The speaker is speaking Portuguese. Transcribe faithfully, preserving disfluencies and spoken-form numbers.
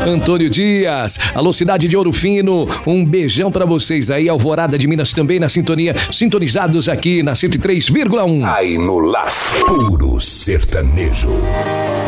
Antônio Dias. Alô, cidade de Ouro Fino, um beijão pra vocês aí. Alvorada de Minas também na sintonia, sintonizados aqui na cento e três vírgula um. Aí no Laço, puro sertanejo.